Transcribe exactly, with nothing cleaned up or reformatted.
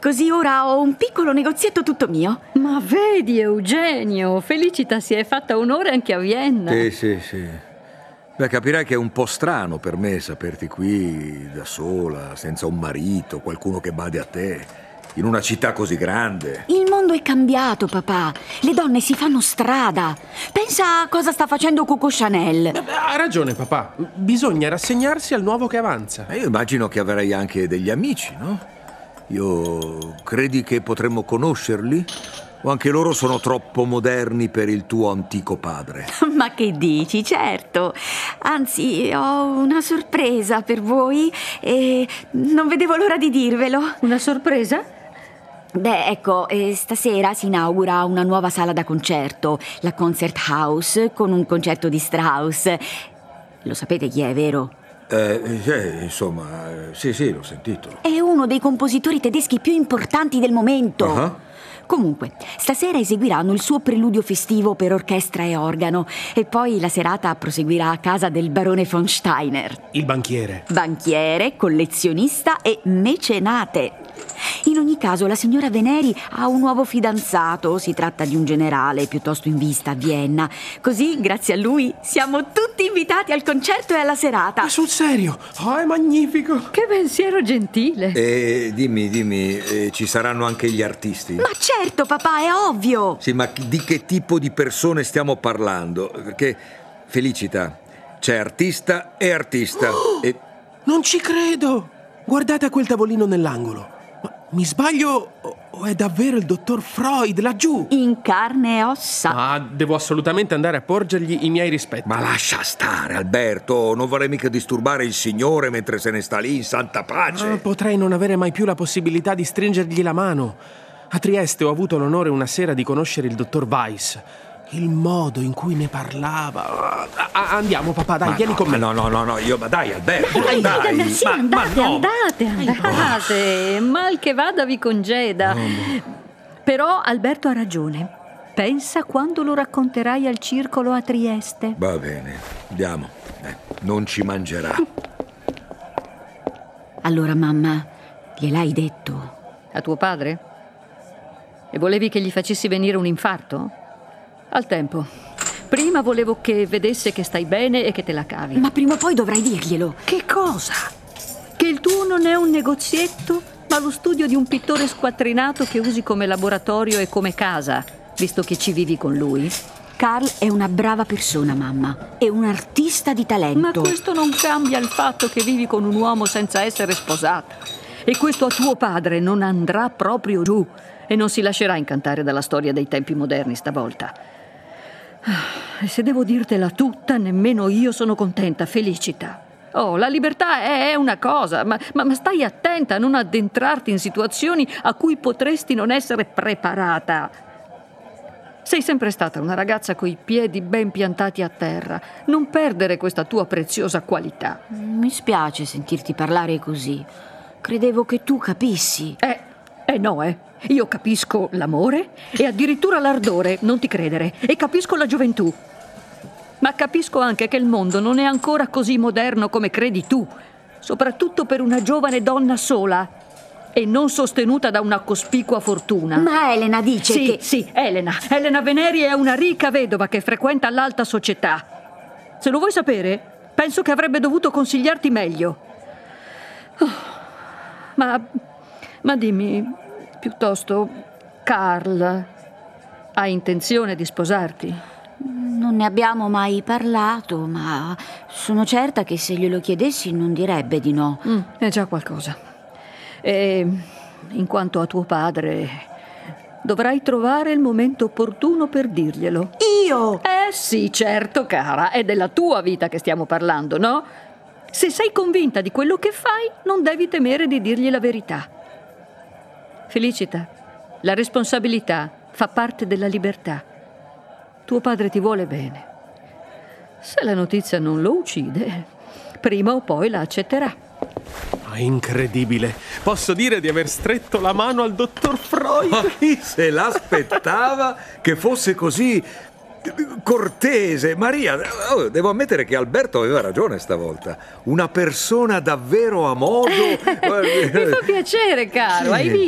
Così ora ho un piccolo negozietto tutto mio. Ma vedi, Eugenio, Felicita si è fatta onore anche a Vienna. Sì, sì, sì. Beh, capirai che è un po' strano per me saperti qui da sola, senza un marito, qualcuno che badi a te, in una città così grande. Il mondo è cambiato, papà. Le donne si fanno strada. Pensa a cosa sta facendo Coco Chanel. Beh, ha ragione, papà. Bisogna rassegnarsi al nuovo che avanza. E io immagino che avrai anche degli amici, no? Io credi che potremmo conoscerli? O anche loro sono troppo moderni per il tuo antico padre? Ma che dici? Certo. Anzi, ho una sorpresa per voi e non vedevo l'ora di dirvelo. Una sorpresa? Beh, ecco, eh, stasera si inaugura una nuova sala da concerto, la Concert House, con un concerto di Strauss. Lo sapete chi è, vero? Eh, eh, insomma, eh, sì, sì, l'ho sentito. È uno dei compositori tedeschi più importanti del momento. Uh-huh. Comunque, stasera eseguiranno il suo preludio festivo per orchestra e organo e poi la serata proseguirà a casa del barone von Steiner. Il banchiere. Banchiere, collezionista e mecenate. In ogni caso, la signora Veneri ha un nuovo fidanzato. Si tratta di un generale piuttosto in vista a Vienna. Così, grazie a lui, siamo tutti invitati al concerto e alla serata. Ma sul serio? Oh, è magnifico. Che pensiero gentile. E dimmi, dimmi, eh, ci saranno anche gli artisti? Ma certo, papà, è ovvio. Sì, ma di che tipo di persone stiamo parlando? Perché, Felicita, c'è artista e artista. Oh, e... Non ci credo. Guardate a quel tavolino nell'angolo. Ma mi sbaglio o è davvero il dottor Freud laggiù? In carne e ossa. Ah, devo assolutamente andare a porgergli i miei rispetti. Ma lascia stare, Alberto, non vorrei mica disturbare il signore mentre se ne sta lì in santa pace. Ah, potrei non avere mai più la possibilità di stringergli la mano. A Trieste ho avuto l'onore una sera di conoscere il dottor Weiss. Il modo in cui ne parlava. Ah, andiamo, papà, dai, ma vieni no, con me. No, no, no, no, io, ma dai, Alberto, Dai, dai. dai, sì, ma, andate, ma no. andate, andate. Mal che vada vi congeda. No, Però Alberto ha ragione. Pensa quando lo racconterai al circolo a Trieste. Va bene, andiamo. Eh, non ci mangerà. Allora, mamma, gliel'hai detto? A tuo padre? E volevi che gli facessi venire un infarto? Al tempo. Prima volevo che vedesse che stai bene e che te la cavi. Ma prima o poi dovrai dirglielo. Che cosa? Che il tuo non è un negozietto, ma lo studio di un pittore squattrinato che usi come laboratorio e come casa, visto che ci vivi con lui? Carl è una brava persona, mamma. È un artista di talento. Ma questo non cambia il fatto che vivi con un uomo senza essere sposata. E questo a tuo padre non andrà proprio giù e non si lascerà incantare dalla storia dei tempi moderni stavolta. E se devo dirtela tutta, nemmeno io sono contenta, Felicita. Oh, la libertà è una cosa, ma, ma, ma stai attenta a non addentrarti in situazioni a cui potresti non essere preparata. Sei sempre stata una ragazza coi piedi ben piantati a terra. Non perdere questa tua preziosa qualità. Mi spiace sentirti parlare così. Credevo che tu capissi. Eh, eh no, eh. Io capisco l'amore e addirittura l'ardore, non ti credere, e capisco la gioventù. Ma capisco anche che il mondo non è ancora così moderno come credi tu, soprattutto per una giovane donna sola e non sostenuta da una cospicua fortuna. Ma Elena dice sì, che... Sì, Elena. Elena Veneri è una ricca vedova che frequenta l'alta società. Se lo vuoi sapere, penso che avrebbe dovuto consigliarti meglio. Oh, ma... ma dimmi... Piuttosto, Carl ha intenzione di sposarti? Non ne abbiamo mai parlato, ma sono certa che se glielo chiedessi non direbbe di no. Mm, è già qualcosa. E in quanto a tuo padre, dovrai trovare il momento opportuno per dirglielo. Io? Eh sì, certo, cara, è della tua vita che stiamo parlando, no? Se sei convinta di quello che fai, non devi temere di dirgli la verità. Felicita, la responsabilità fa parte della libertà. Tuo padre ti vuole bene. Se la notizia non lo uccide, prima o poi la accetterà. Ah, incredibile. Posso dire di aver stretto la mano al dottor Freud? Ma chi se l'aspettava che fosse così cortese? Maria, oh, devo ammettere che Alberto aveva ragione stavolta. Una persona davvero a modo. Mi fa piacere, caro. Hai visto?